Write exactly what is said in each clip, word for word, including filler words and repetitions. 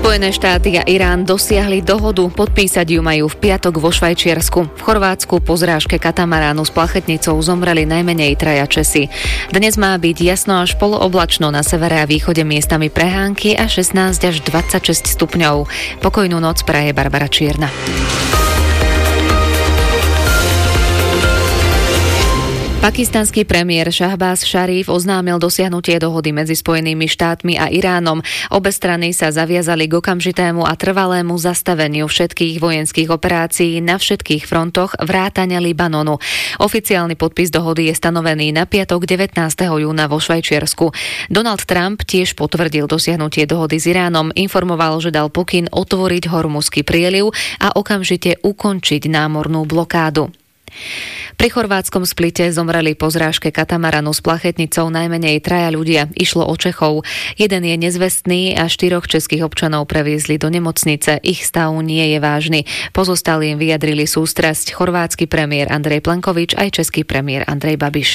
Spojené štáty a Irán dosiahli dohodu, podpísať ju majú v piatok vo Švajčiarsku. V Chorvátsku po zrážke katamaránu s plachetnicou zomreli najmenej traja Česi. Dnes má byť jasno až polooblačno, na severe a východe miestami prehánky a šestnásť až dvadsaťšesť stupňov. Pokojnú noc praje Barbara Čierna. Pakistanský premiér Šahbáz Šaríf oznámil dosiahnutie dohody medzi Spojenými štátmi a Iránom. Obe strany sa zaviazali k okamžitému a trvalému zastaveniu všetkých vojenských operácií na všetkých frontoch vrátane Libanonu. Oficiálny podpis dohody je stanovený na piatok devätnásteho júna vo Švajčiarsku. Donald Trump tiež potvrdil dosiahnutie dohody s Iránom, informoval, že dal pokyn otvoriť Hormuzský prieliv a okamžite ukončiť námornú blokádu. Pri chorvátskom Splite zomreli po zrážke katamaranu s plachetnicou najmenej traja ľudia. Išlo o Čechov. Jeden je nezvestný a štyroch českých občanov previezli do nemocnice. Ich stav nie je vážny. Pozostalým vyjadrili sústrasť chorvátsky premiér Andrej Plenkovič aj český premiér Andrej Babiš.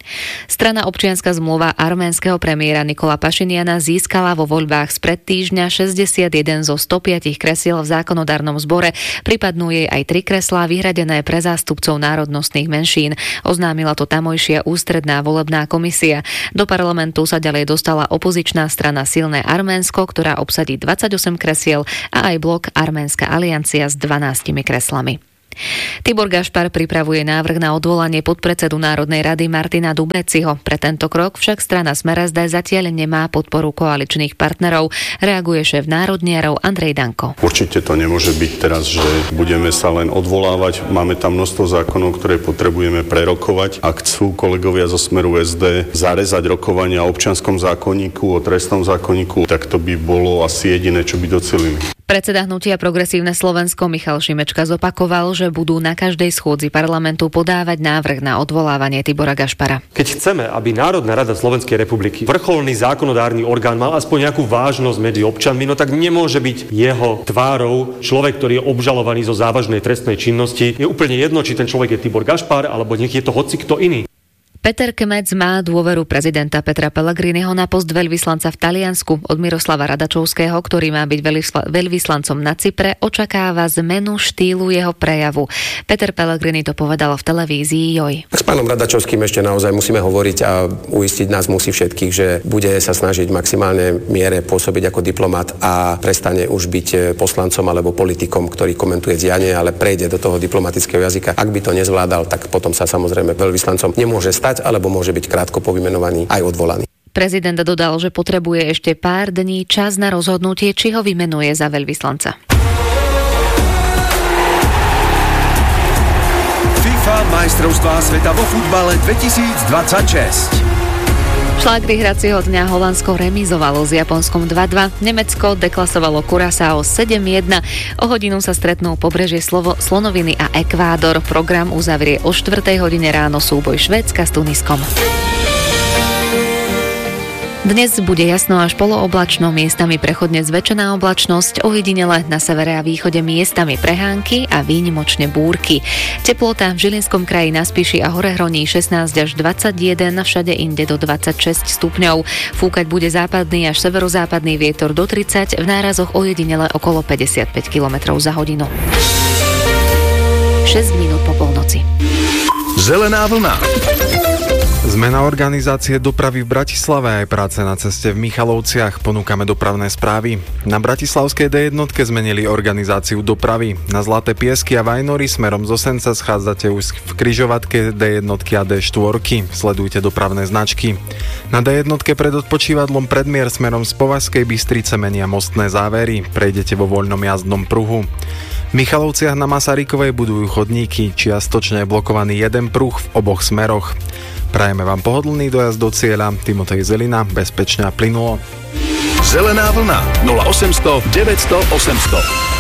Strana Občianska zmluva arménskeho premiéra Nikola Pašiniana získala vo voľbách spred týždňa šesťdesiatjeden zo stopäť kresiel v zákonodárnom zbore. Pripadnú jej aj tri kreslá vyhradené pre zástupcov národnostných menšín. Oznámila to tamojšia ústredná volebná komisia. Do parlamentu sa ďalej dostala opozičná strana Silné Arménsko, ktorá obsadí dvadsaťosem kresiel, a aj blok Arménska aliancia s dvanástimi kreslami. Tibor Gašpar pripravuje návrh na odvolanie podpredsedu Národnej rady Martina Dubeciho. Pre tento krok však strana Smer es dé zatiaľ nemá podporu koaličných partnerov. Reaguje šéf národniarov Andrej Danko. Určite to nemôže byť teraz, že budeme sa len odvolávať. Máme tam množstvo zákonov, ktoré potrebujeme prerokovať. Ak chcú kolegovia zo Smeru es dé zarezať rokovania o občianskom zákonníku, o trestnom zákonníku, tak to by bolo asi jediné, čo by docelili. Predseda hnutia Progresívne Slovensko Michal Šimečka zopakoval, že budú na každej schôdzi parlamentu podávať návrh na odvolávanie Tibora Gašpara. Keď chceme, aby Národná rada Slovenskej republiky, vrcholný zákonodárny orgán, mal aspoň nejakú vážnosť medzi občanmi, no tak nemôže byť jeho tvárou človek, ktorý je obžalovaný zo závažnej trestnej činnosti. Je úplne jedno, či ten človek je Tibor Gašpar, alebo nech je to hoci kto iný. Peter Kmec má dôveru prezidenta Petra Pellegriniho na post veľvyslanca v Taliansku. Od Miroslava Radačovského, ktorý má byť veľvyslancom na Cypre, očakáva zmenu štýlu jeho prejavu. Peter Pellegrini to povedal v televízii Joj. S pánom Radačovským ešte naozaj musíme hovoriť a uistiť nás musí všetkých, že bude sa snažiť v maximálnej miere pôsobiť ako diplomat a prestane už byť poslancom alebo politikom, ktorý komentuje dianie, ale prejde do toho diplomatického jazyka. Ak by to nezvládal, tak potom sa samozrejme veľvyslancom nemôže stať, alebo môže byť krátko po vymenovaní aj odvolaný. Prezident dodal, že potrebuje ešte pár dní čas na rozhodnutie, či ho vymenuje za veľvyslanca. FIFA majstrovstvá sveta vo futbale dvetisícdvadsaťšesť. Šlágry hracieho dňa Holandsko remizovalo s Japonskom dva dva, Nemecko deklasovalo Curaçao sedem jedna, o hodinu sa stretnú pobrežie Slovo, Slonoviny a Ekvádor. Program uzavrie o štvrtej hodine ráno súboj Švédska s Tuniskom. Dnes bude jasno až polooblačno, miestami prechodne zväčšená oblačnosť, ojedinele na severe a východe miestami prehánky a výnimočne búrky. Teplota v Žilinskom kraji na Spiši a Horehroní šestnásť až dvadsaťjeden, všade inde do dvadsaťšesť stupňov. Fúkať bude západný až severozápadný vietor do tridsať, v nárazoch ojedinele okolo päťdesiatpäť kilometrov za hodinu. šesť minút po polnoci. Zelená vlna. Zmena organizácie dopravy v Bratislave aj práce na ceste v Michalovciach. Ponúkame dopravné správy. Na bratislavskej dé jednotke zmenili organizáciu dopravy. Na Zlaté Piesky a Vajnory smerom zo Senca schádzate už v križovatke dé jednotky a dé štyri. Sledujte dopravné značky. Na dé jednotke pred odpočívadlom Predmier smerom z Považskej Bystrice menia mostné závery. Prejdete vo voľnom jazdnom pruhu. V Michalovciach na Masarykovej budujú chodníky, čiastočne je blokovaný jeden pruh v oboch smeroch. Prajeme vám pohodlný dojazd do cieľa. Timotej Zelina, bezpečne a plynulo. Zelená vlna nula osemsto deväťsto osemsto.